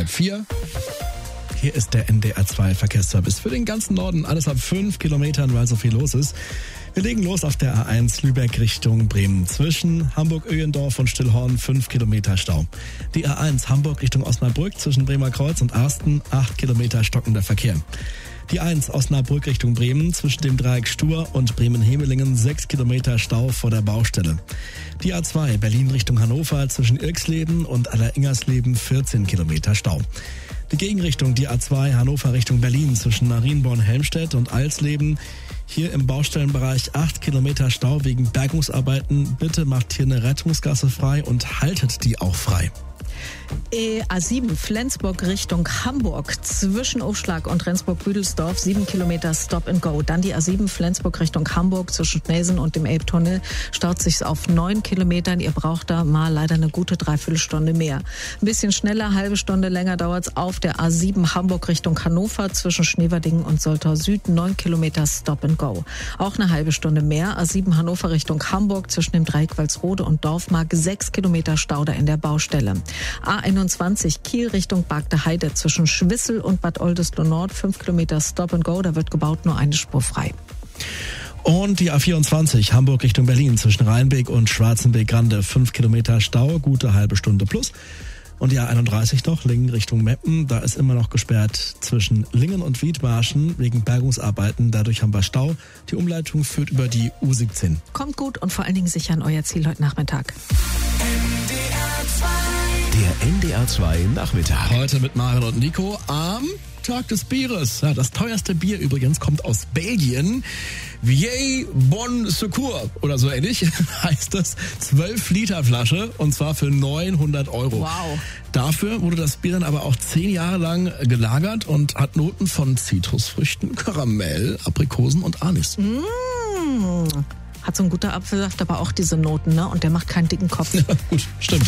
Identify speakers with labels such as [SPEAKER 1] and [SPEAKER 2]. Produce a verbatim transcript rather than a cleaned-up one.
[SPEAKER 1] halb vier. Hier ist der N D R zwei Verkehrsservice für den ganzen Norden. Alles ab fünf Kilometern, weil so viel los ist. Wir legen los auf der A eins Lübeck Richtung Bremen. Zwischen Hamburg-Öhendorf und Stillhorn fünf Kilometer Stau. Die A eins Hamburg Richtung Osnabrück zwischen Bremer Kreuz und Arsten acht Kilometer stockender Verkehr. Die eins Osnabrück Richtung Bremen zwischen dem Dreieck Stur und Bremen-Hemelingen sechs Kilometer Stau vor der Baustelle. Die A zwei Berlin Richtung Hannover zwischen Irksleben und Alleringersleben vierzehn Kilometer Stau. Die Gegenrichtung, die A zwei Hannover Richtung Berlin zwischen Marienborn-Helmstedt und Alsleben. Hier im Baustellenbereich acht Kilometer Stau wegen Bergungsarbeiten. Bitte macht hier eine Rettungsgasse frei und haltet die auch frei.
[SPEAKER 2] A sieben Flensburg Richtung Hamburg zwischen Aufschlag und Rendsburg-Büdelsdorf sieben Kilometer Stop and Go. Dann die A sieben Flensburg Richtung Hamburg zwischen Schnesen und dem Elbtunnel staut sich's auf neun Kilometern. Ihr braucht da mal leider eine gute Dreiviertelstunde mehr. Ein bisschen schneller, halbe Stunde länger dauert's auf der A sieben Hamburg Richtung Hannover zwischen Schneverdingen und Soltau Süd neun Kilometer Stop and Go. Auch eine halbe Stunde mehr. A sieben Hannover Richtung Hamburg zwischen dem Dreieck Walsrode und Dorfmark sechs Kilometer Stau da in der Baustelle. A einundzwanzig Kiel Richtung Bagde Heide zwischen Schwissel und Bad Oldesloe Nord fünf Kilometer Stop and Go, da wird gebaut, nur eine Spur frei.
[SPEAKER 1] Und die A vierundzwanzig Hamburg Richtung Berlin zwischen Rheinbeek und Schwarzenbeek-Grande fünf Kilometer Stau, gute halbe Stunde plus. Und die A einunddreißig noch, Lingen Richtung Meppen, da ist immer noch gesperrt zwischen Lingen und Wiedmarschen wegen Bergungsarbeiten. Dadurch haben wir Stau. Die Umleitung führt über die U siebzehn.
[SPEAKER 2] Kommt gut und vor allen Dingen sicher an euer Ziel heute Nachmittag.
[SPEAKER 3] Der N D R zwei Nachmittag.
[SPEAKER 1] Heute mit Maren und Nico am Tag des Bieres. Ja, das teuerste Bier übrigens kommt aus Belgien. Vieille Bon Secours oder so ähnlich heißt das. zwölf Liter Flasche und zwar für neunhundert Euro.
[SPEAKER 2] Wow.
[SPEAKER 1] Dafür wurde das Bier dann aber auch zehn Jahre lang gelagert und hat Noten von Zitrusfrüchten, Karamell, Aprikosen und Anis.
[SPEAKER 2] Mmh. Hat so ein guter Apfelsaft aber auch diese Noten, ne? Und der macht keinen dicken Kopf.
[SPEAKER 1] Ja, gut, stimmt.